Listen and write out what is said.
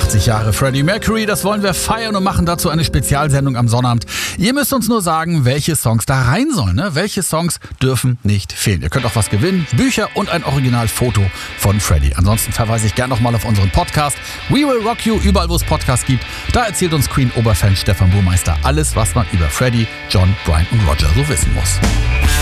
80 Jahre Freddie Mercury, das wollen wir feiern und machen dazu eine Spezialsendung am Sonnabend. Ihr müsst uns nur sagen, welche Songs da rein sollen. Ne? Welche Songs dürfen nicht fehlen. Ihr könnt auch was gewinnen, Bücher und ein Originalfoto von Freddie. Ansonsten verweise ich gerne nochmal auf unseren Podcast We Will Rock You, überall wo es Podcasts gibt. Da erzählt uns Queen-Oberfan Stefan Burmeister alles, was man über Freddie, John, Brian und Roger so wissen muss.